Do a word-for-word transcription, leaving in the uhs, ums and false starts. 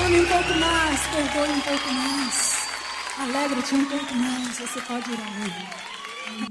Ame um pouco mais, perdoe um pouco mais, alegre-te um pouco mais, você pode ir além.